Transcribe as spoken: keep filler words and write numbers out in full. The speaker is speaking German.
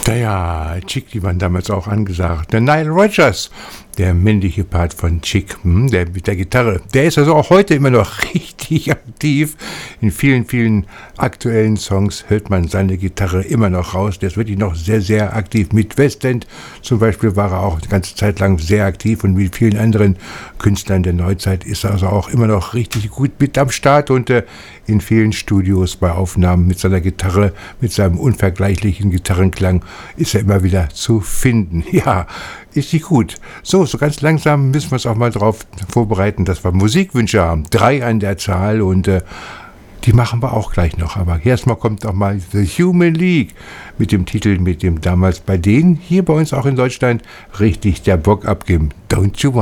Naja, Chick, die waren damals auch angesagt. Der Nile Rodgers, der männliche Part von Chick, hm, der mit der Gitarre, der ist also auch heute immer noch richtig aktiv. In vielen, vielen aktuellen Songs hört man seine Gitarre immer noch raus. Der ist wirklich noch sehr, sehr aktiv. Mit West End zum Beispiel war er auch eine ganze Zeit lang sehr aktiv und mit vielen anderen Künstlern der Neuzeit ist er also auch immer noch richtig gut mit am Start und äh, in vielen Studios bei Aufnahmen mit seiner Gitarre, mit seinem unvergleichlichen Gitarrenklang ist er immer wieder zu finden. Ja, ist sie gut. So, so ganz langsam müssen wir uns auch mal darauf vorbereiten, dass wir Musikwünsche haben. Drei an der Zahl und äh, die machen wir auch gleich noch. Aber erstmal kommt auch mal The Human League mit dem Titel, mit dem damals bei denen hier bei uns auch in Deutschland richtig der Bock abgeben. Don't you want